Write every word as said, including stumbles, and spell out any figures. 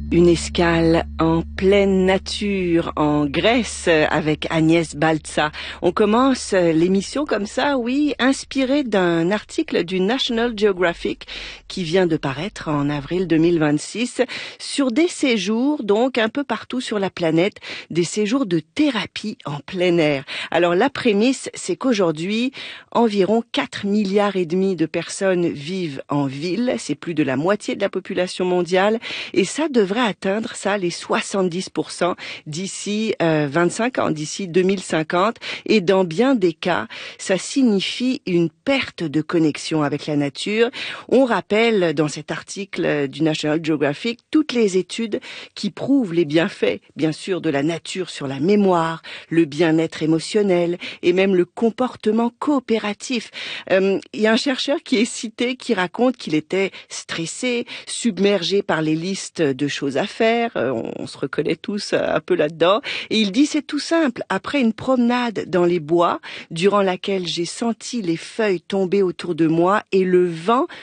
Une escale en pleine nature en Grèce avec Agnès Baltza. On commence l'émission comme ça, oui, inspirée d'un article du National Geographic qui vient de paraître en avril deux mille vingt-six sur des séjours, donc un peu partout sur la planète, des séjours de thérapie en plein air. Alors la prémisse, c'est qu'aujourd'hui, environ quatre milliards et demi de personnes vivent en ville, c'est plus de la moitié de la population mondiale, et ça devrait atteindre ça les soixante-dix pour cent d'ici euh, vingt-cinq ans, d'ici deux mille cinquante. Et dans bien des cas, ça signifie une perte de connexion avec la nature. On rappelle dans cet article du National Geographic toutes les études qui prouvent les bienfaits, bien sûr, de la nature sur la mémoire, le bien-être émotionnel et même le comportement coopératif. Euh, il y a un chercheur qui est cité qui raconte qu'il était stressé, submergé par les listes de choses à faire, on se reconnaît tous un peu là-dedans, et il dit c'est tout simple, après une promenade dans les bois, durant laquelle j'ai senti les feuilles tomber autour de moi et le vent